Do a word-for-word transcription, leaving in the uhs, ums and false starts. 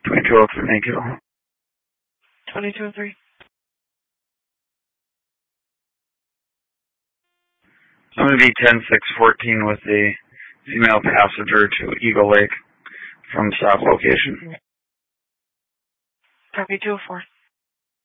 twenty-two oh three, thank you. twenty-two oh three. I'm going to be ten six fourteen with the female passenger to Eagle Lake from stop location. Copy two oh four.